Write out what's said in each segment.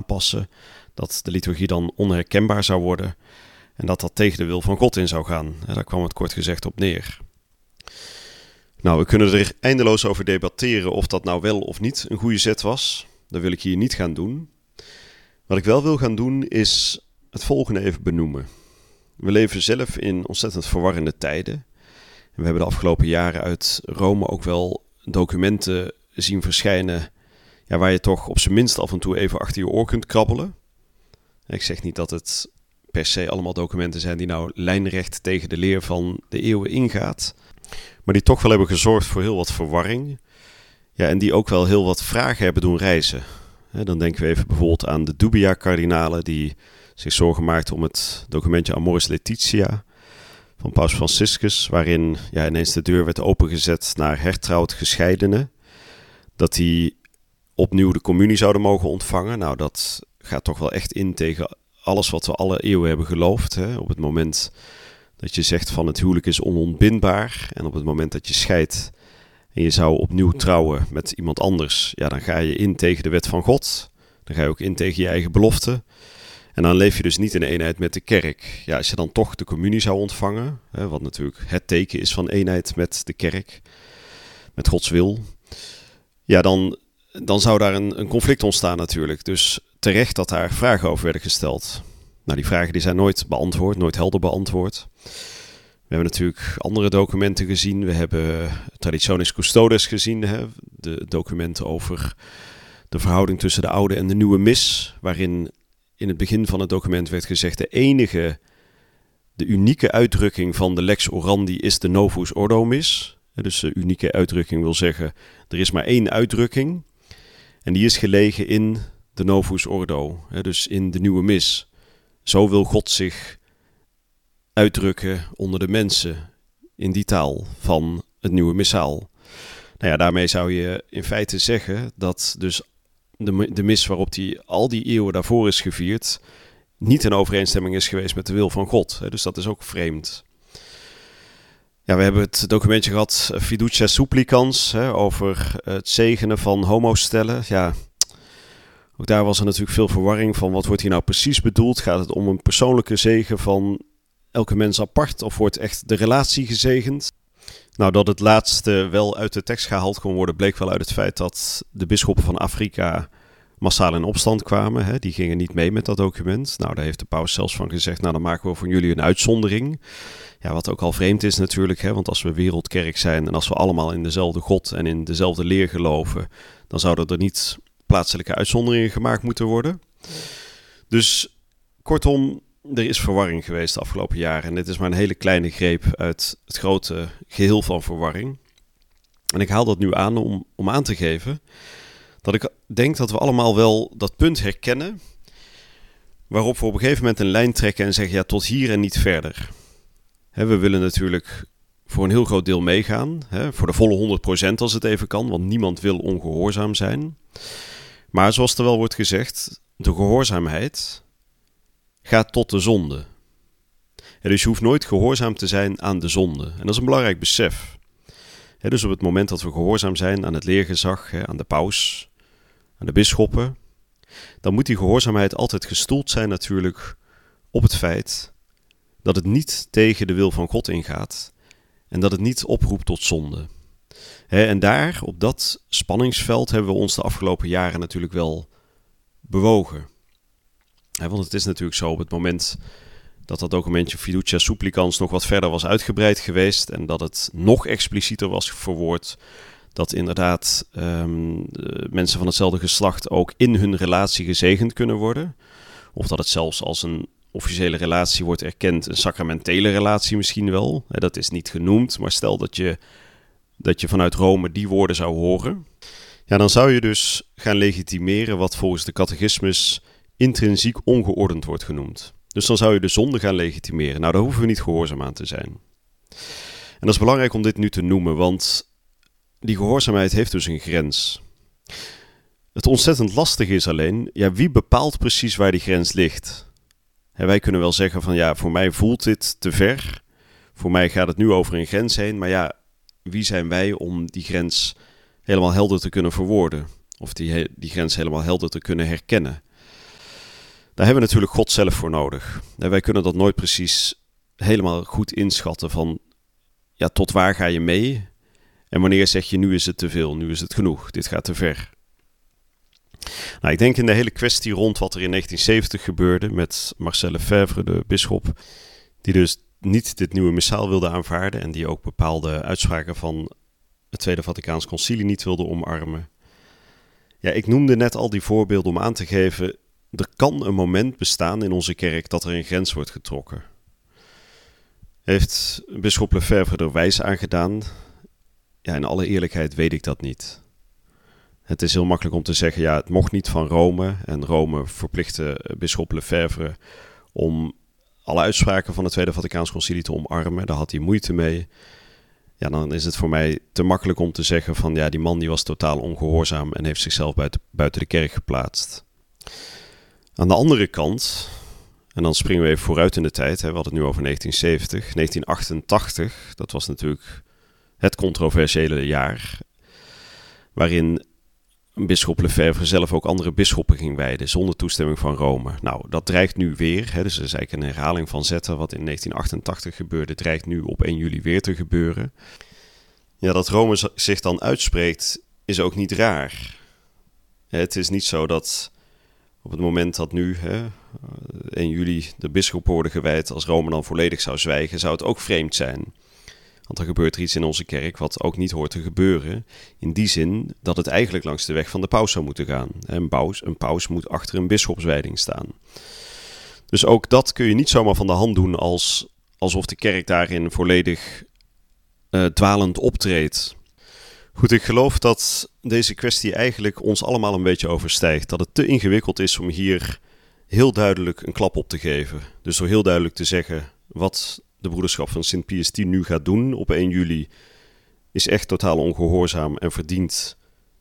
aanpassen, dat de liturgie dan onherkenbaar zou worden en dat dat tegen de wil van God in zou gaan. Daar kwam het kort gezegd op neer. Nou, we kunnen er eindeloos over debatteren of dat nou wel of niet een goede zet was. Dat wil ik hier niet gaan doen. Wat ik wel wil gaan doen is het volgende even benoemen. We leven zelf in ontzettend verwarrende tijden. En we hebben de afgelopen jaren uit Rome ook wel documenten zien verschijnen, waar je toch op zijn minst af en toe even achter je oor kunt krabbelen. Ik zeg niet dat het per se allemaal documenten zijn die nou lijnrecht tegen de leer van de eeuwen ingaat, maar die toch wel hebben gezorgd voor heel wat verwarring. En die ook wel heel wat vragen hebben doen rijzen. Dan denken we even bijvoorbeeld aan de Dubia-kardinalen die zich zorgen maakten om het documentje Amoris Laetitia van Paus Franciscus, waarin ineens de deur werd opengezet naar hertrouwd gescheidenen, dat die opnieuw de communie zouden mogen ontvangen. Nou, dat gaat toch wel echt in tegen alles wat we alle eeuwen hebben geloofd. Op het moment dat je zegt van het huwelijk is onontbindbaar en op het moment dat je scheidt en je zou opnieuw trouwen met iemand anders, dan ga je in tegen de wet van God. Dan ga je ook in tegen je eigen belofte. En dan leef je dus niet in eenheid met de kerk. Als je dan toch de communie zou ontvangen, wat natuurlijk het teken is van eenheid met de kerk, met Gods wil, dan zou daar een conflict ontstaan natuurlijk. Dus terecht dat daar vragen over werden gesteld. Nou, die vragen die zijn nooit beantwoord, nooit helder beantwoord. We hebben natuurlijk andere documenten gezien. We hebben Traditionis Custodes gezien, de documenten over de verhouding tussen de oude en de nieuwe mis, waarin in het begin van het document werd gezegd de unieke uitdrukking van de lex orandi is de novus ordo mis. Dus de unieke uitdrukking wil zeggen, er is maar één uitdrukking en die is gelegen in de novus ordo, dus in de nieuwe mis. Zo wil God zich uitdrukken onder de mensen in die taal van het nieuwe missaal. Daarmee zou je in feite zeggen dat dus de mis waarop al die eeuwen daarvoor is gevierd niet in overeenstemming is geweest met de wil van God. Dus dat is ook vreemd. We hebben het documentje gehad, Fiducia Supplicans, over het zegenen van homostellen. Ook daar was er natuurlijk veel verwarring van wat wordt hier nou precies bedoeld. Gaat het om een persoonlijke zegen van elke mens apart of wordt echt de relatie gezegend? Nou, dat het laatste wel uit de tekst gehaald kon worden, bleek wel uit het feit dat de bisschoppen van Afrika massaal in opstand kwamen. Die gingen niet mee met dat document. Nou, daar heeft de paus zelfs van gezegd, dan maken we voor jullie een uitzondering. Wat ook al vreemd is natuurlijk, want als we wereldkerk zijn en als we allemaal in dezelfde God en in dezelfde leer geloven, dan zouden er niet plaatselijke uitzonderingen gemaakt moeten worden. Dus kortom, er is verwarring geweest de afgelopen jaren. En dit is maar een hele kleine greep uit het grote geheel van verwarring. En ik haal dat nu aan om aan te geven dat ik denk dat we allemaal wel dat punt herkennen waarop we op een gegeven moment een lijn trekken en zeggen, tot hier en niet verder. We willen natuurlijk voor een heel groot deel meegaan, voor de volle 100% als het even kan, want niemand wil ongehoorzaam zijn. Maar zoals er wel wordt gezegd, de gehoorzaamheid gaat tot de zonde. Dus je hoeft nooit gehoorzaam te zijn aan de zonde. En dat is een belangrijk besef. Dus op het moment dat we gehoorzaam zijn aan het leergezag, aan de paus, aan de bisschoppen, dan moet die gehoorzaamheid altijd gestoeld zijn natuurlijk op het feit dat het niet tegen de wil van God ingaat en dat het niet oproept tot zonde. En daar, op dat spanningsveld, hebben we ons de afgelopen jaren natuurlijk wel bewogen. Want het is natuurlijk zo, op het moment dat documentje Fiducia Supplicans nog wat verder was uitgebreid geweest en dat het nog explicieter was verwoord, dat inderdaad mensen van hetzelfde geslacht ook in hun relatie gezegend kunnen worden. Of dat het zelfs als een officiële relatie wordt erkend, een sacramentele relatie misschien wel. Dat is niet genoemd, maar stel dat je vanuit Rome die woorden zou horen. Dan zou je dus gaan legitimeren wat volgens de catechismus intrinsiek ongeordend wordt genoemd. Dus dan zou je de zonde gaan legitimeren. Nou, daar hoeven we niet gehoorzaam aan te zijn. En dat is belangrijk om dit nu te noemen, want die gehoorzaamheid heeft dus een grens. Het ontzettend lastige is alleen, wie bepaalt precies waar die grens ligt? Wij kunnen wel zeggen van voor mij voelt dit te ver. Voor mij gaat het nu over een grens heen. Maar wie zijn wij om die grens helemaal helder te kunnen verwoorden? Of die grens helemaal helder te kunnen herkennen? Daar hebben we natuurlijk God zelf voor nodig. En wij kunnen dat nooit precies helemaal goed inschatten van, ja, tot waar ga je mee? En wanneer zeg je, nu is het te veel, nu is het genoeg, dit gaat te ver. Nou, ik denk in de hele kwestie rond wat er in 1970 gebeurde met Marcel Lefebvre, de bisschop, die dus niet dit nieuwe missaal wilde aanvaarden en die ook bepaalde uitspraken van het Tweede Vaticaans Concilie niet wilde omarmen. Ja, ik noemde net al die voorbeelden om aan te geven, er kan een moment bestaan in onze kerk dat er een grens wordt getrokken. Heeft bisschop Lefebvre er wijs aan gedaan? Ja, in alle eerlijkheid weet ik dat niet. Het is heel makkelijk om te zeggen, ja, het mocht niet van Rome. En Rome verplichtte bisschop Lefebvre om alle uitspraken van het Tweede Vaticaans Concilie te omarmen. Daar had hij moeite mee. Ja, dan is het voor mij te makkelijk om te zeggen van, ja, die man die was totaal ongehoorzaam en heeft zichzelf buiten de kerk geplaatst. Aan de andere kant, en dan springen we even vooruit in de tijd, we hadden het nu over 1970, 1988, dat was natuurlijk het controversiële jaar, waarin bisschop Lefebvre zelf ook andere bisschoppen ging wijden, zonder toestemming van Rome. Nou, dat dreigt nu weer, dus dat is eigenlijk een herhaling van zetten. Wat in 1988 gebeurde, dreigt nu op 1 juli weer te gebeuren. Ja, dat Rome zich dan uitspreekt, is ook niet raar. Het is niet zo dat op het moment dat nu 1 juli de bisschoppen worden gewijd, als Rome dan volledig zou zwijgen, zou het ook vreemd zijn. Want er gebeurt er iets in onze kerk wat ook niet hoort te gebeuren. In die zin dat het eigenlijk langs de weg van de paus zou moeten gaan. Een paus moet achter een bisschopswijding staan. Dus ook dat kun je niet zomaar van de hand doen alsof de kerk daarin volledig dwalend optreedt. Goed, ik geloof dat deze kwestie eigenlijk ons allemaal een beetje overstijgt. Dat het te ingewikkeld is om hier heel duidelijk een klap op te geven. Dus door heel duidelijk te zeggen wat de broederschap van Sint Pius X nu gaat doen op 1 juli... is echt totaal ongehoorzaam en verdient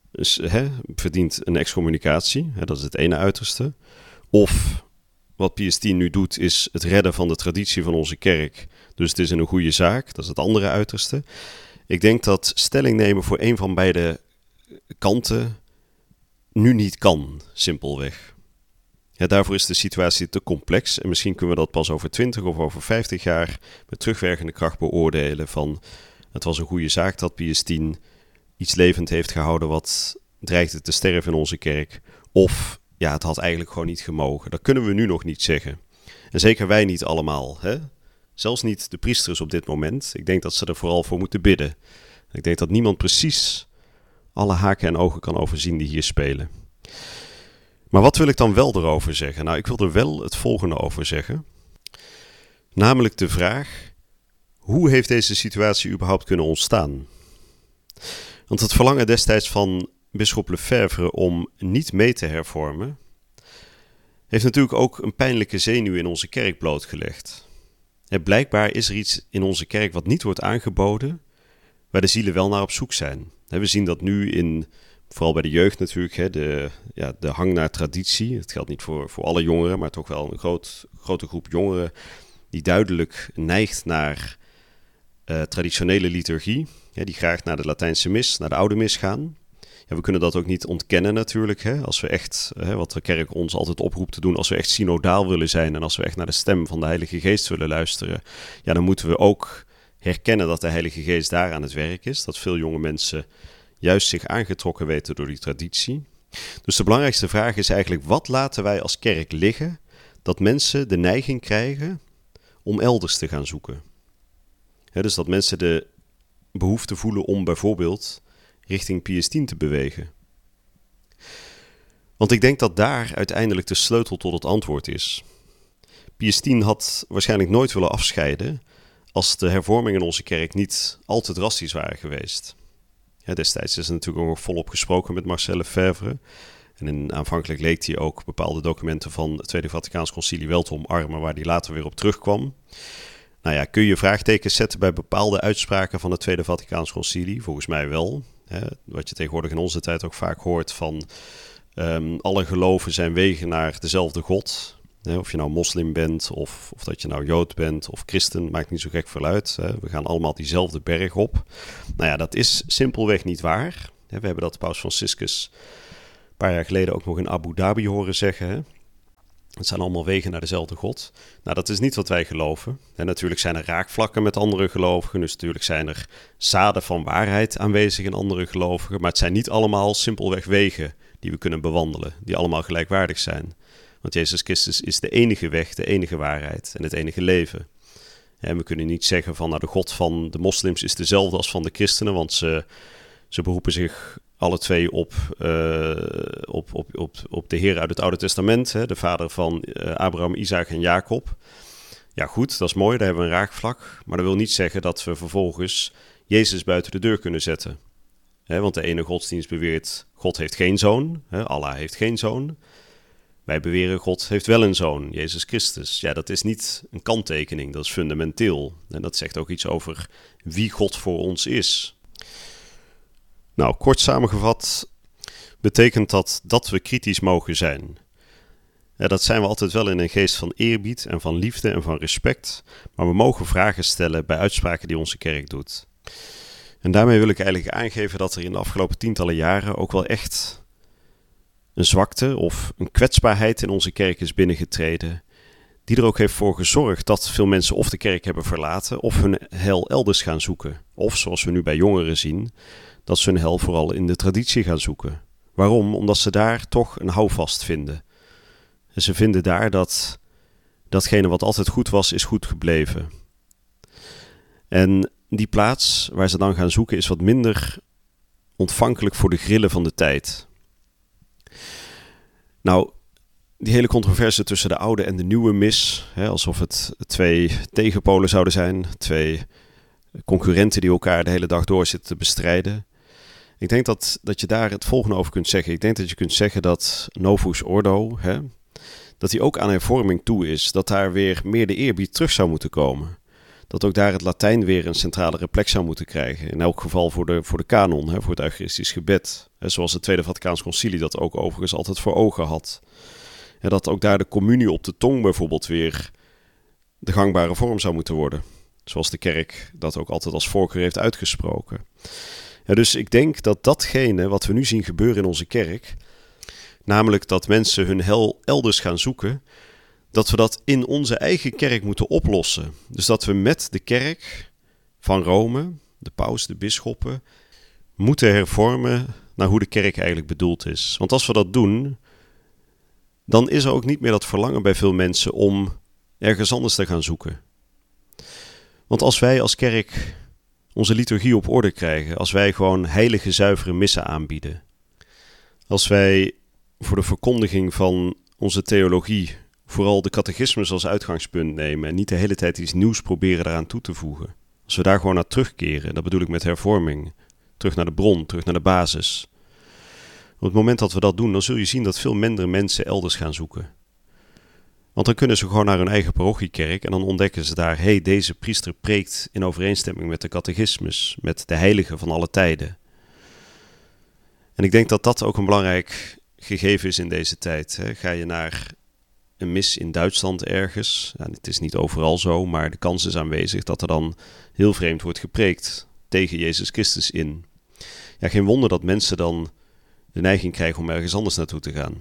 een excommunicatie. Dat is het ene uiterste. Of wat Pius X nu doet is het redden van de traditie van onze kerk. Dus het is een goede zaak. Dat is het andere uiterste. Ik denk dat stelling nemen voor een van beide kanten nu niet kan, simpelweg. Ja, daarvoor is de situatie te complex en misschien kunnen we dat pas over 20 of over 50 jaar met terugwerkende kracht beoordelen van het was een goede zaak dat Pius X iets levend heeft gehouden wat dreigde te sterven in onze kerk. Of ja, het had eigenlijk gewoon niet gemogen. Dat kunnen we nu nog niet zeggen. En zeker wij niet allemaal, hè? Zelfs niet de priesters op dit moment. Ik denk dat ze er vooral voor moeten bidden. Ik denk dat niemand precies alle haken en ogen kan overzien die hier spelen. Maar wat wil ik dan wel erover zeggen? Nou, ik wil er wel het volgende over zeggen. Namelijk de vraag, hoe heeft deze situatie überhaupt kunnen ontstaan? Want het verlangen destijds van bisschop Lefebvre om niet mee te hervormen, heeft natuurlijk ook een pijnlijke zenuw in onze kerk blootgelegd. Blijkbaar is er iets in onze kerk wat niet wordt aangeboden, waar de zielen wel naar op zoek zijn. We zien dat nu vooral bij de jeugd natuurlijk, de hang naar traditie. Het geldt niet voor alle jongeren, maar toch wel een grote groep jongeren die duidelijk neigt naar traditionele liturgie. Die graag naar de Latijnse mis, naar de oude mis gaan. Ja, we kunnen dat ook niet ontkennen natuurlijk. Als we echt, wat de kerk ons altijd oproept te doen, als we echt synodaal willen zijn en als we echt naar de stem van de Heilige Geest willen luisteren, ja, dan moeten we ook herkennen dat de Heilige Geest daar aan het werk is. Dat veel jonge mensen juist zich aangetrokken weten door die traditie. Dus de belangrijkste vraag is eigenlijk, wat laten wij als kerk liggen dat mensen de neiging krijgen om elders te gaan zoeken? Dus dat mensen de behoefte voelen om bijvoorbeeld richting Pius X te bewegen. Want ik denk dat daar uiteindelijk de sleutel tot het antwoord is. Pius X had waarschijnlijk nooit willen afscheiden als de hervormingen in onze kerk niet al te drastisch waren geweest. Destijds is er natuurlijk ook nog volop gesproken met Marcel Lefebvre. En aanvankelijk leek hij ook bepaalde documenten van het Tweede Vaticaans Concilie wel te omarmen, waar hij later weer op terugkwam. Nou ja, kun je vraagtekens zetten bij bepaalde uitspraken van het Tweede Vaticaans Concilie? Volgens mij wel. Wat je tegenwoordig in onze tijd ook vaak hoort van alle geloven zijn wegen naar dezelfde God. Of je nou moslim bent of dat je nou jood bent of christen, maakt niet zo gek veel uit. We gaan allemaal diezelfde berg op. Nou ja, dat is simpelweg niet waar. We hebben dat Paus Franciscus een paar jaar geleden ook nog in Abu Dhabi horen zeggen. Het zijn allemaal wegen naar dezelfde God. Nou, dat is niet wat wij geloven. En natuurlijk zijn er raakvlakken met andere gelovigen. Dus natuurlijk zijn er zaden van waarheid aanwezig in andere gelovigen. Maar het zijn niet allemaal simpelweg wegen die we kunnen bewandelen. Die allemaal gelijkwaardig zijn. Want Jezus Christus is de enige weg, de enige waarheid en het enige leven. En we kunnen niet zeggen van nou, de God van de moslims is dezelfde als van de christenen. Want ze beroepen zich alle twee op de Heer uit het Oude Testament, hè, de vader van Abraham, Isaac en Jacob. Ja goed, dat is mooi, daar hebben we een raakvlak. Maar dat wil niet zeggen dat we vervolgens Jezus buiten de deur kunnen zetten. Want de ene godsdienst beweert, God heeft geen zoon, Allah heeft geen zoon. Wij beweren, God heeft wel een zoon, Jezus Christus. Ja, dat is niet een kanttekening, dat is fundamenteel. En dat zegt ook iets over wie God voor ons is. Nou, kort samengevat betekent dat we kritisch mogen zijn. Ja, dat zijn we altijd wel in een geest van eerbied en van liefde en van respect. Maar we mogen vragen stellen bij uitspraken die onze kerk doet. En daarmee wil ik eigenlijk aangeven dat er in de afgelopen tientallen jaren ook wel echt een zwakte of een kwetsbaarheid in onze kerk is binnengetreden. Die er ook heeft voor gezorgd dat veel mensen of de kerk hebben verlaten of hun heil elders gaan zoeken. Of zoals we nu bij jongeren zien, dat ze hun heil vooral in de traditie gaan zoeken. Waarom? Omdat ze daar toch een houvast vinden. En ze vinden daar dat datgene wat altijd goed was, is goed gebleven. En die plaats waar ze dan gaan zoeken is wat minder ontvankelijk voor de grillen van de tijd. Nou, die hele controverse tussen de oude en de nieuwe mis, alsof het twee tegenpolen zouden zijn, twee concurrenten die elkaar de hele dag door zitten te bestrijden. Ik denk dat je daar het volgende over kunt zeggen. Ik denk dat je kunt zeggen dat Novus Ordo, dat die ook aan hervorming toe is. Dat daar weer meer de eerbied terug zou moeten komen. Dat ook daar het Latijn weer een centralere plek zou moeten krijgen. In elk geval voor de kanon, voor het Eucharistisch gebed. Zoals het Tweede Vaticaans Concilie dat ook overigens altijd voor ogen had. En dat ook daar de communie op de tong bijvoorbeeld weer de gangbare vorm zou moeten worden. Zoals de kerk dat ook altijd als voorkeur heeft uitgesproken. Ja, dus ik denk dat datgene wat we nu zien gebeuren in onze kerk, namelijk dat mensen hun heil elders gaan zoeken, dat we dat in onze eigen kerk moeten oplossen. Dus dat we met de kerk van Rome, de paus, de bisschoppen, moeten hervormen naar hoe de kerk eigenlijk bedoeld is. Want als we dat doen, dan is er ook niet meer dat verlangen bij veel mensen om ergens anders te gaan zoeken. Want als wij als kerk onze liturgie op orde krijgen, als wij gewoon heilige, zuivere missen aanbieden, als wij voor de verkondiging van onze theologie vooral de catechismus als uitgangspunt nemen en niet de hele tijd iets nieuws proberen daaraan toe te voegen. Als we daar gewoon naar terugkeren, dat bedoel ik met hervorming, terug naar de bron, terug naar de basis. Op het moment dat we dat doen, dan zul je zien dat veel minder mensen elders gaan zoeken. Want dan kunnen ze gewoon naar hun eigen parochiekerk en dan ontdekken ze daar, deze priester preekt in overeenstemming met de catechismus, met de heilige van alle tijden. En ik denk dat dat ook een belangrijk gegeven is in deze tijd. Ga je naar een mis in Duitsland ergens, het is niet overal zo, maar de kans is aanwezig dat er dan heel vreemd wordt gepreekt tegen Jezus Christus in. Ja, geen wonder dat mensen dan de neiging krijgen om ergens anders naartoe te gaan.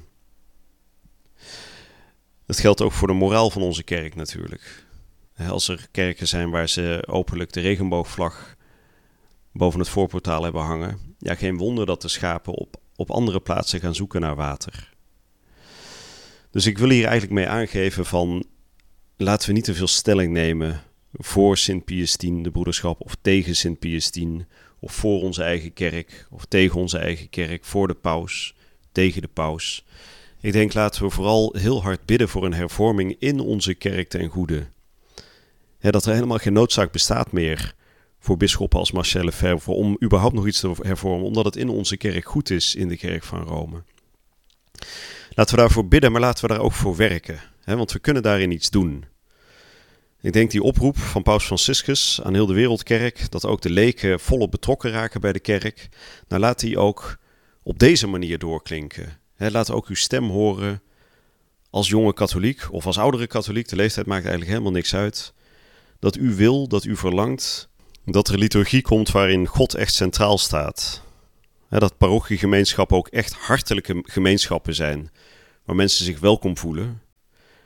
Dat geldt ook voor de moraal van onze kerk natuurlijk. Als er kerken zijn waar ze openlijk de regenboogvlag boven het voorportaal hebben hangen, ja, geen wonder dat de schapen op andere plaatsen gaan zoeken naar water. Dus ik wil hier eigenlijk mee aangeven van, laten we niet te veel stelling nemen voor Sint Pius X, de broederschap, of tegen Sint Pius X, of voor onze eigen kerk, of tegen onze eigen kerk, voor de paus, tegen de paus. Ik denk, laten we vooral heel hard bidden voor een hervorming in onze kerk ten goede. Dat er helemaal geen noodzaak bestaat meer voor bisschoppen als Marcel Lefebvre om überhaupt nog iets te hervormen, omdat het in onze kerk goed is in de kerk van Rome. Laten we daarvoor bidden, maar laten we daar ook voor werken. Want we kunnen daarin iets doen. Ik denk die oproep van Paus Franciscus aan heel de wereldkerk, dat ook de leken volop betrokken raken bij de kerk, nou laat die ook op deze manier doorklinken. Laat ook uw stem horen als jonge katholiek of als oudere katholiek, de leeftijd maakt eigenlijk helemaal niks uit, dat u wil, dat u verlangt, dat er liturgie komt waarin God echt centraal staat. Dat parochiegemeenschappen ook echt hartelijke gemeenschappen zijn, waar mensen zich welkom voelen.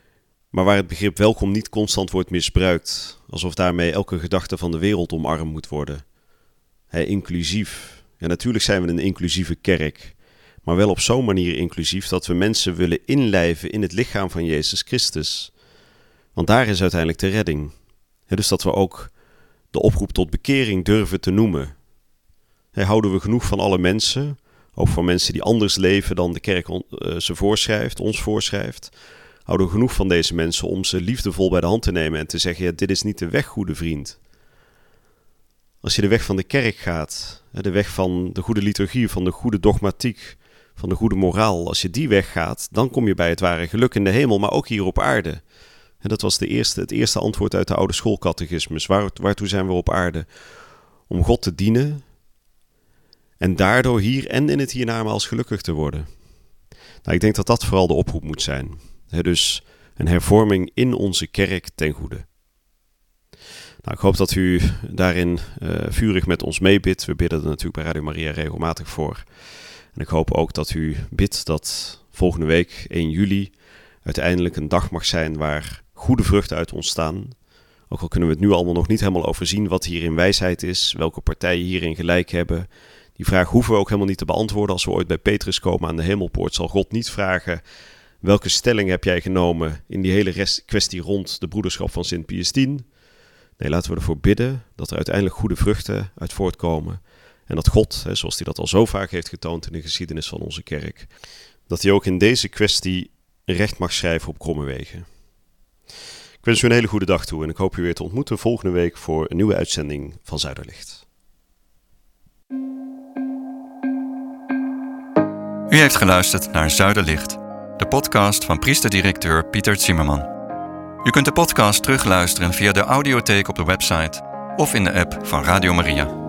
maar waar het begrip welkom niet constant wordt misbruikt, alsof daarmee elke gedachte van de wereld omarmd moet worden. Inclusief. Ja, natuurlijk zijn we een inclusieve kerk, maar wel op zo'n manier inclusief dat we mensen willen inlijven in het lichaam van Jezus Christus. Want daar is uiteindelijk de redding. Dus dat we ook de oproep tot bekering durven te noemen. Houden we genoeg van alle mensen, ook van mensen die anders leven dan de kerk ze voorschrijft, ons voorschrijft. Houden we genoeg van deze mensen om ze liefdevol bij de hand te nemen en te zeggen, ja, dit is niet de weg, goede vriend. Als je de weg van de kerk gaat, de weg van de goede liturgie, van de goede dogmatiek, van de goede moraal, als je die weg gaat, dan kom je bij het ware geluk in de hemel, maar ook hier op aarde. En dat was het eerste antwoord uit de oude schoolcatechismus. Waartoe zijn we op aarde? Om God te dienen en daardoor hier en in het hiernamaals gelukkig te worden. Nou, ik denk dat dat vooral de oproep moet zijn. Dus een hervorming in onze kerk ten goede. Nou, ik hoop dat u daarin vurig met ons meebidt. We bidden er natuurlijk bij Radio Maria regelmatig voor. En ik hoop ook dat u bidt dat volgende week, 1 juli, uiteindelijk een dag mag zijn waar goede vruchten uit ontstaan. Ook al kunnen we het nu allemaal nog niet helemaal overzien wat hierin wijsheid is, welke partijen hierin gelijk hebben. Die vraag hoeven we ook helemaal niet te beantwoorden. Als we ooit bij Petrus komen aan de hemelpoort, zal God niet vragen, welke stelling heb jij genomen in die hele kwestie rond de broederschap van Sint Pius X? Nee, laten we ervoor bidden dat er uiteindelijk goede vruchten uit voortkomen. En dat God, zoals hij dat al zo vaak heeft getoond in de geschiedenis van onze kerk, dat hij ook in deze kwestie recht mag schrijven op kromme wegen. Ik wens u een hele goede dag toe en ik hoop u weer te ontmoeten volgende week voor een nieuwe uitzending van Zuiderlicht. U heeft geluisterd naar Zuiderlicht, de podcast van priester-directeur Pieter Zimmerman. U kunt de podcast terugluisteren via de audiotheek op de website of in de app van Radio Maria.